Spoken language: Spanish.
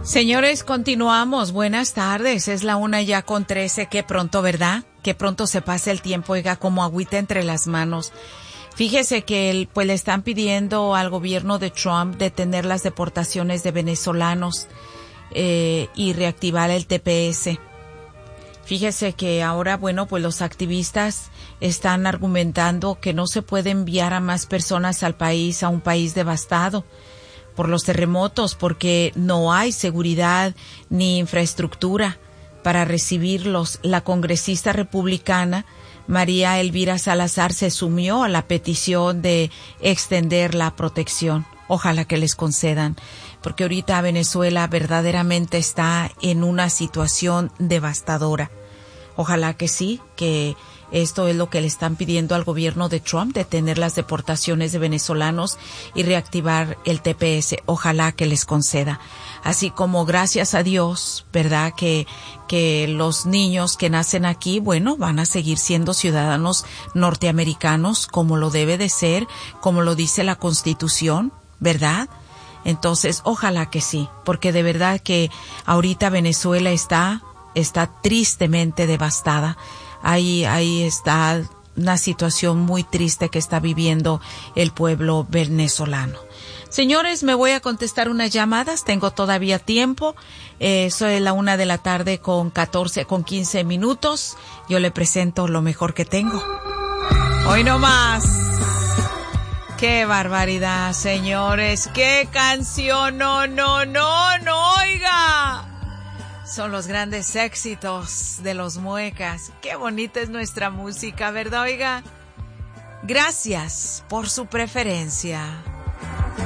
Señores, continuamos. Buenas tardes. Es la 1:13. Qué pronto, ¿verdad? Qué pronto se pasa el tiempo, oiga, como agüita entre las manos. Fíjese que pues le están pidiendo al gobierno de Trump detener las deportaciones de venezolanos y reactivar el TPS. Fíjese que ahora, bueno, pues los activistas están argumentando que no se puede enviar a más personas al país, a un país devastado por los terremotos, porque no hay seguridad ni infraestructura para recibirlos. La congresista republicana María Elvira Salazar se sumió a la petición de extender la protección. Ojalá que les concedan, porque ahorita Venezuela verdaderamente está en una situación devastadora. Ojalá que sí, que esto es lo que le están pidiendo al gobierno de Trump, detener las deportaciones de venezolanos y reactivar el TPS. Ojalá que les conceda. Así como gracias a Dios, ¿verdad? Que los niños que nacen aquí, bueno, van a seguir siendo ciudadanos norteamericanos como lo debe de ser, como lo dice la Constitución, ¿verdad? Entonces, ojalá que sí, porque de verdad que ahorita Venezuela está tristemente devastada. Ahí está una situación muy triste que está viviendo el pueblo venezolano. Señores, me voy a contestar unas llamadas, tengo todavía tiempo. Soy la 1:00 con 15 minutos. Yo le presento lo mejor que tengo. Hoy no más. ¡Qué barbaridad, señores! ¡Qué canción! ¡No, oiga! Son los grandes éxitos de los Muecas. Qué bonita es nuestra música, ¿verdad, oiga? Gracias por su preferencia.